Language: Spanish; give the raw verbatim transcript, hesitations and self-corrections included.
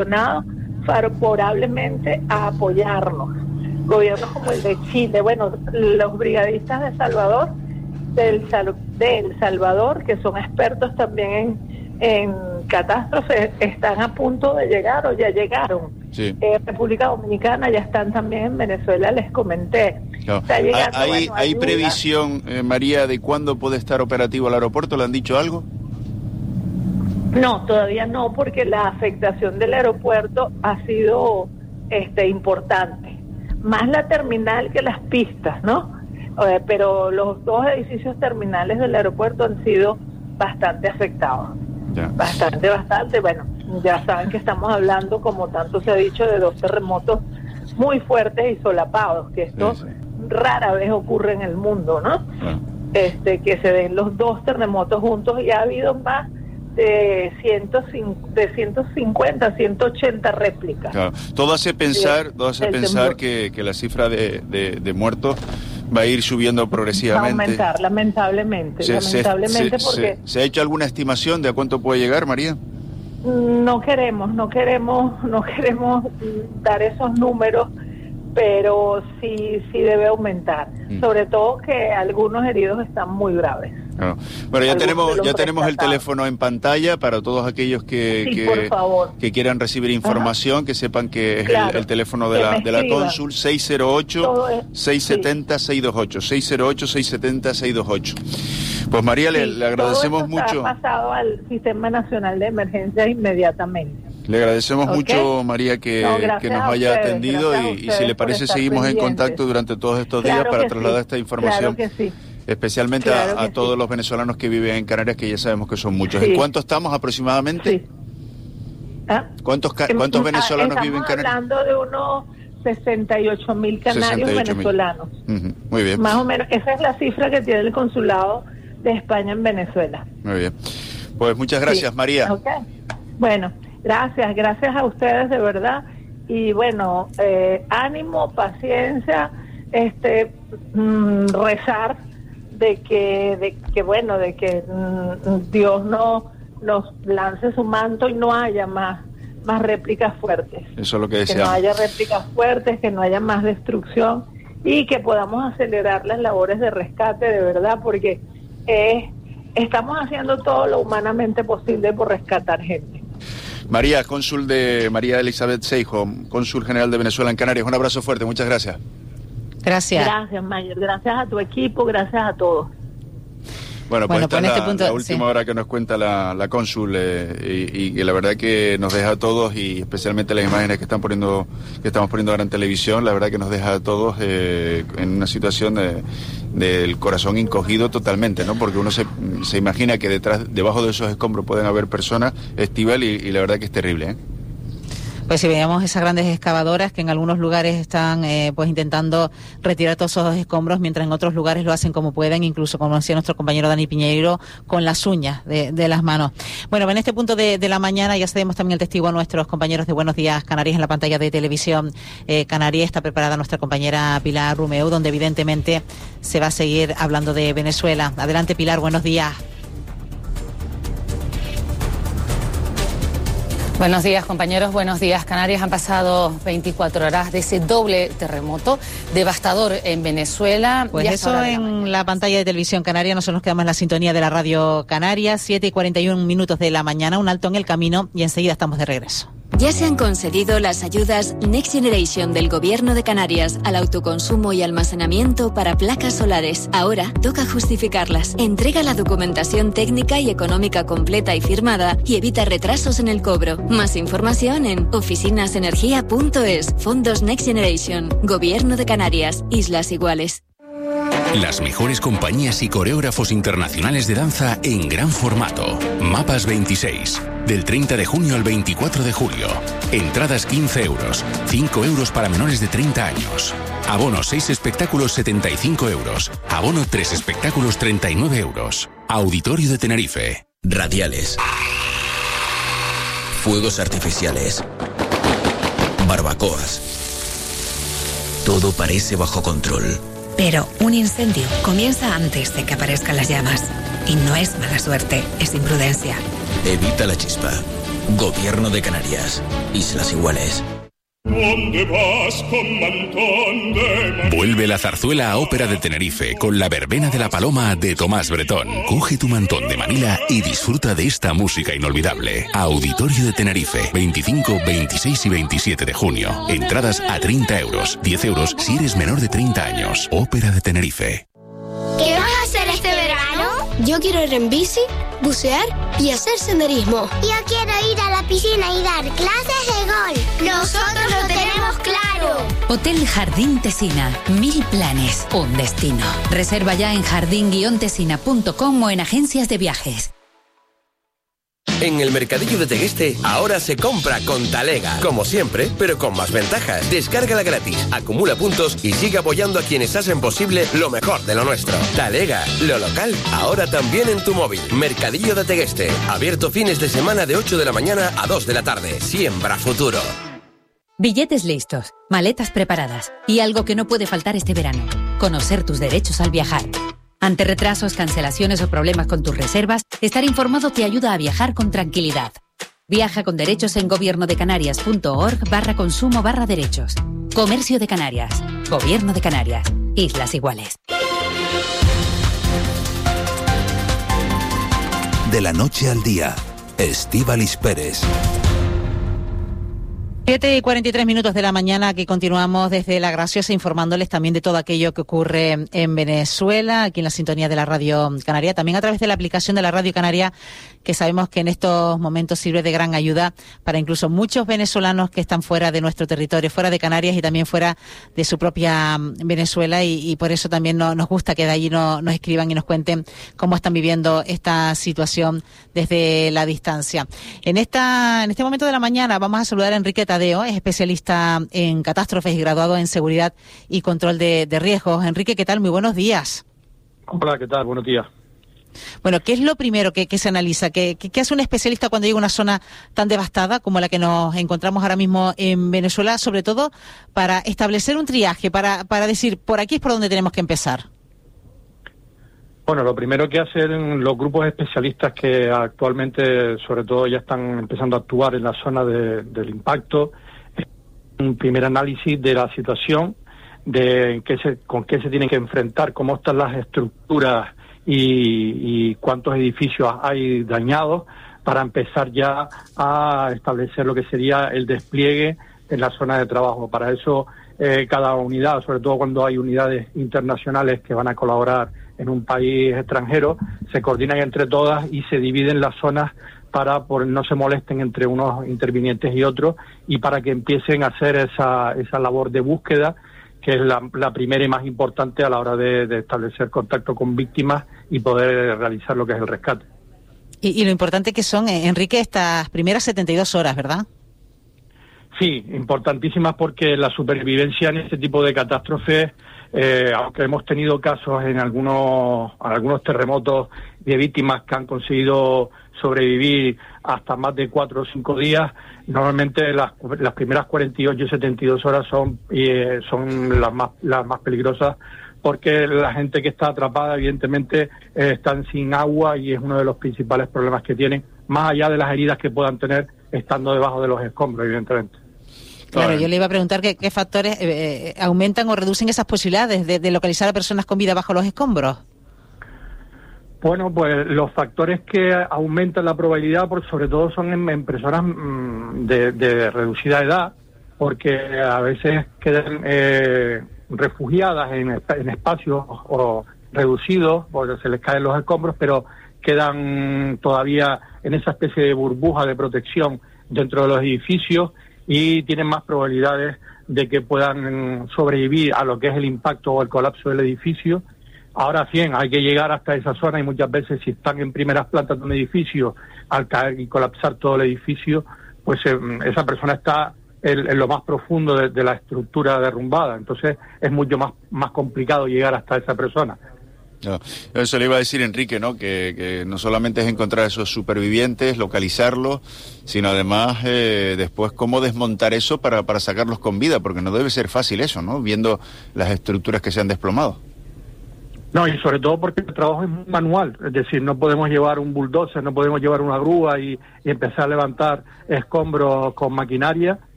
favorablemente a apoyarnos. Gobiernos como el de Chile, bueno, los brigadistas de Salvador, del, Sal, de El Salvador, que son expertos también en, en catástrofes, están a punto de llegar o ya llegaron. Sí. Eh, República Dominicana ya están también en Venezuela, les comenté. No. Está llegando, ¿Hay, bueno, ¿hay ayuda. previsión, eh, María, de cuándo puede estar operativo el aeropuerto? ¿Le han dicho algo? No, todavía no, porque la afectación del aeropuerto ha sido este, importante. Más la terminal que las pistas, ¿no? Eh, pero los dos edificios terminales del aeropuerto han sido bastante afectados. Ya. Bastante, bastante. Bueno, ya saben que estamos hablando, como tanto se ha dicho, de dos terremotos muy fuertes y solapados, que esto Sí, sí. rara vez ocurre en el mundo, ¿no? Ah. Este, que se den los dos terremotos juntos, y ha habido más de, ciento cincuenta, ciento ochenta réplicas. Claro. Todo hace pensar, Sí, todo hace el pensar temblor. que, que la cifra de, de, de muertos va a ir subiendo Va a progresivamente. aumentar, lamentablemente, Se, se- lamentablemente se- porque se- ¿Se ha hecho alguna estimación de a cuánto puede llegar, María? no queremos, no queremos, no queremos mm, dar esos números, pero sí, sí debe aumentar. Mm. Sobre todo que algunos heridos están muy graves. Claro. Bueno, ya Algunos tenemos de los ya tenemos el rescatados. teléfono en pantalla para todos aquellos que, Sí, que, por favor. que quieran recibir información, que sepan que es Claro. el, el teléfono de Que la, me de la escriban. cónsul seis cero ocho, Todo es- seis siete cero, seis dos ocho, seis cero ocho, seis siete cero, seis dos ocho. Pues María, le, Sí, le agradecemos todo eso mucho. está pasado al Sistema Nacional de Emergencias inmediatamente. Le agradecemos ¿Ok? mucho, María, que, No, gracias que nos a haya ustedes, atendido gracias a y, y si ustedes le por parece estar seguimos en pendientes. contacto durante todos estos días Claro para que trasladar sí, esta información, claro que sí. especialmente Claro a, a que todos sí. los venezolanos que viven en Canarias, que ya sabemos que son muchos. Sí. ¿En cuánto estamos aproximadamente? Sí. ¿Ah? ¿Cuántos, ca- Em, cuántos ah, venezolanos viven en Estamos Canarias? hablando de unos sesenta y ocho mil canarios sesenta y ocho mil. venezolanos. Ujú, muy bien, Más o menos, esa es la cifra que tiene el consulado de España en Venezuela. muy bien. Pues muchas gracias, Sí. María. Ok. Bueno, gracias, gracias a ustedes de verdad. Y bueno, eh, ánimo, paciencia, este, mm, rezar de que, de que bueno, de que mm, Dios no nos lance su manto y no haya más, más réplicas fuertes. Eso es lo que Que no deseamos. haya réplicas fuertes, que no haya más destrucción y que podamos acelerar las labores de rescate de verdad, porque eh, estamos haciendo todo lo humanamente posible por rescatar gente. María, cónsul de María Elizabeth Seijo, cónsul general de Venezuela en Canarias. Un abrazo fuerte, muchas gracias. Gracias. Gracias, Mayer, gracias a tu equipo, gracias a todos. Bueno, pues Bueno, esta pues en es este la, punto, la última sí. hora que nos cuenta la, la cónsul eh, y, y que la verdad que nos deja a todos, y especialmente las imágenes que están poniendo, que estamos poniendo ahora en televisión, la verdad que nos deja a todos eh, en una situación de, del corazón encogido totalmente, ¿no? Porque uno se, se imagina que detrás, debajo de esos escombros pueden haber personas, Estíbal, y, y la verdad que es terrible, ¿eh? Pues si veíamos esas grandes excavadoras que en algunos lugares están eh, pues intentando retirar todos esos escombros, mientras en otros lugares lo hacen como pueden, incluso como decía nuestro compañero Dani Piñeiro, con las uñas de, de las manos. Bueno, en este punto de, de la mañana ya cedemos también el testigo a nuestros compañeros de Buenos Días Canarias en la pantalla de televisión eh, canaria. Está preparada nuestra compañera Pilar Rumeu, donde evidentemente se va a seguir hablando de Venezuela. Adelante, Pilar, buenos días. Buenos días, compañeros. Buenos días. Canarias han pasado veinticuatro horas de ese doble terremoto devastador en Venezuela. Pues Ya eso hasta ahora de la en mañana. la pantalla de televisión canaria. Nosotros nos quedamos en la sintonía de la radio canaria. siete y cuarenta y un minutos de la mañana. Un alto en el camino y enseguida estamos de regreso. Ya se han concedido las ayudas Next Generation del Gobierno de Canarias al autoconsumo y almacenamiento para placas solares. Ahora toca justificarlas. Entrega la documentación técnica y económica completa y firmada y evita retrasos en el cobro. Más información en oficinasenergia punto es. Fondos Next Generation. Gobierno de Canarias. Islas Iguales. Las mejores compañías y coreógrafos internacionales de danza en gran formato. Mapas veintiséis. Del treinta de junio al veinticuatro de julio. Entradas quince euros. cinco euros para menores de treinta años. Abono seis espectáculos setenta y cinco euros. Abono tres espectáculos treinta y nueve euros. Auditorio de Tenerife. Radiales. Fuegos artificiales. Barbacoas. Todo parece bajo control. Pero un incendio comienza antes de que aparezcan las llamas. Y no es mala suerte, es imprudencia. Evita la chispa. Gobierno de Canarias. Islas Iguales. ¿Dónde vas con mantón de... Vuelve la zarzuela a Ópera de Tenerife con la verbena de la Paloma de Tomás Bretón. Coge tu mantón de Manila y disfruta de esta música inolvidable. Auditorio de Tenerife, veinticinco, veintiséis y veintisiete de junio. Entradas a treinta euros, diez euros si eres menor de treinta años. Ópera de Tenerife. ¿Qué vas a hacer este verano? Yo quiero ir en bici, bucear y hacer senderismo. Yo quiero ir a la piscina y dar clases de golf. Nosotros lo tenemos claro. Hotel Jardín Tesina. Mil planes, un destino. Reserva ya en jardín guion tesina punto com o en agencias de viajes. En el Mercadillo de Tegueste, ahora se compra con Talega. Como siempre, pero con más ventajas. Descárgala gratis, acumula puntos y sigue apoyando a quienes hacen posible lo mejor de lo nuestro. Talega, lo local, ahora también en tu móvil. Mercadillo de Tegueste, abierto fines de semana de ocho de la mañana a dos de la tarde. Siembra futuro. Billetes listos, maletas preparadas y algo que no puede faltar este verano: conocer tus derechos al viajar. Ante retrasos, cancelaciones o problemas con tus reservas, estar informado te ayuda a viajar con tranquilidad. Viaja con derechos en gobiernodecanarias.org barra consumo barra derechos. Comercio de Canarias. Gobierno de Canarias. Islas Iguales. De la noche al día, Estíbaliz Pérez. siete y cuarenta y tres minutos de la mañana, aquí continuamos desde La Graciosa informándoles también de todo aquello que ocurre en Venezuela, aquí en la sintonía de la Radio Canaria, también a través de la aplicación de la Radio Canaria, que sabemos que en estos momentos sirve de gran ayuda para incluso muchos venezolanos que están fuera de nuestro territorio, fuera de Canarias y también fuera de su propia Venezuela, y, y por eso también no, nos gusta que de allí no, nos escriban y nos cuenten cómo están viviendo esta situación desde la distancia. En esta en este momento de la mañana vamos a saludar a Enrique Tadeo, es especialista en catástrofes y graduado en seguridad y control de, de riesgos. Enrique, ¿qué tal? Muy buenos días. Hola, ¿qué tal? Buenos días. Bueno, ¿qué es lo primero que, que se analiza? ¿Qué, qué, ¿Qué hace un especialista cuando llega a una zona tan devastada como la que nos encontramos ahora mismo en Venezuela, sobre todo para establecer un triaje, para, para decir, por aquí es por donde tenemos que empezar? Bueno, lo primero que hacen los grupos especialistas que actualmente, sobre todo, ya están empezando a actuar en la zona de, del impacto, es un primer análisis de la situación, de qué se, con qué se tienen que enfrentar, cómo están las estructuras y, y cuántos edificios hay dañados, para empezar ya a establecer lo que sería el despliegue en la zona de trabajo. Para eso, eh, cada unidad, sobre todo cuando hay unidades internacionales que van a colaborar en un país extranjero, se coordinan entre todas y se dividen las zonas para por no se molesten entre unos intervinientes y otros, y para que empiecen a hacer esa, esa labor de búsqueda, que es la, la primera y más importante a la hora de, de establecer contacto con víctimas y poder realizar lo que es el rescate. Y, y lo importante que son, eh, Enrique, estas primeras setenta y dos horas, ¿verdad? Sí, importantísimas, porque la supervivencia en este tipo de catástrofes, eh, aunque hemos tenido casos en algunos, en algunos terremotos de víctimas que han conseguido sobrevivir hasta más de cuatro o cinco días, normalmente las, las primeras cuarenta y ocho y setenta y dos horas son, eh, son las más, las más peligrosas, porque la gente que está atrapada, evidentemente, eh, están sin agua, y es uno de los principales problemas que tienen, más allá de las heridas que puedan tener estando debajo de los escombros, evidentemente. Claro, yo le iba a preguntar qué, qué factores eh, aumentan o reducen esas posibilidades de, de localizar a personas con vida bajo los escombros. Bueno, pues los factores que aumentan la probabilidad, por sobre todo, son en, en personas mmm, de, de reducida edad, porque a veces quedan eh, refugiadas en, en espacios o reducidos, porque se les caen los escombros, pero quedan todavía en esa especie de burbuja de protección dentro de los edificios, y tienen más probabilidades de que puedan sobrevivir a lo que es el impacto o el colapso del edificio. Ahora bien, hay que llegar hasta esa zona, y muchas veces, si están en primeras plantas de un edificio, al caer y colapsar todo el edificio, pues eh, esa persona está en, en lo más profundo de, de la estructura derrumbada. Entonces es mucho más, más complicado llegar hasta esa persona. No, eso le iba a decir, Enrique, ¿no? Que, que no solamente es encontrar a esos supervivientes, localizarlos, sino además eh, después cómo desmontar eso para, para sacarlos con vida, porque no debe ser fácil eso, ¿no? Viendo las estructuras que se han desplomado. No, y sobre todo porque el trabajo es manual, es decir, no podemos llevar un bulldozer, no podemos llevar una grúa y, y empezar a levantar escombros con maquinaria,